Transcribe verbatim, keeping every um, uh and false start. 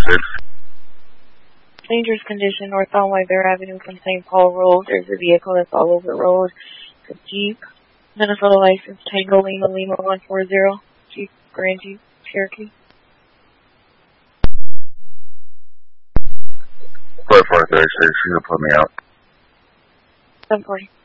six. Dangerous condition, north on Whitebear Avenue from Saint Paul Road. There's a vehicle that's all over the road. It's a Jeep. Minnesota license, Tango Lima Lima one four zero. Jeep, Grand Jeep, Cherokee. four four thirty-six, you can put me out. seven forty.